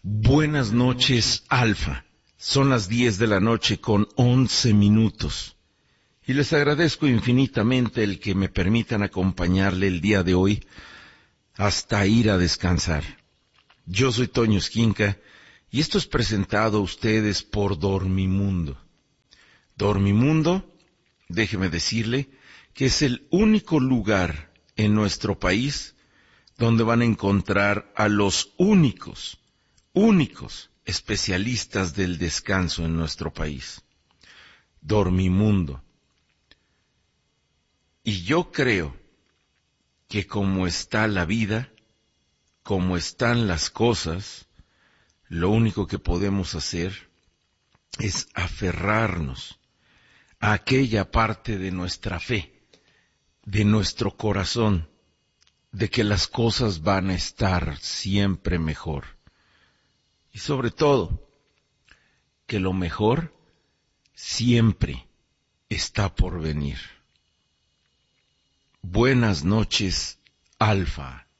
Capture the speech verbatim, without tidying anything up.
Buenas noches, Alfa. Son las diez de la noche con once minutos. Y les agradezco infinitamente el que me permitan acompañarle el día de hoy hasta ir a descansar. Yo soy Toño Esquinca y esto es presentado a ustedes por Dormimundo. Dormimundo, déjeme decirle, que es el único lugar en nuestro país donde van a encontrar a los únicos, únicos especialistas del descanso en nuestro país. Dormimundo. Y yo creo que como está la vida, como están las cosas, lo único que podemos hacer es aferrarnos a aquella parte de nuestra fe, de nuestro corazón, de que las cosas van a estar siempre mejor. Y sobre todo, que lo mejor siempre está por venir. Buenas noches, Alfa.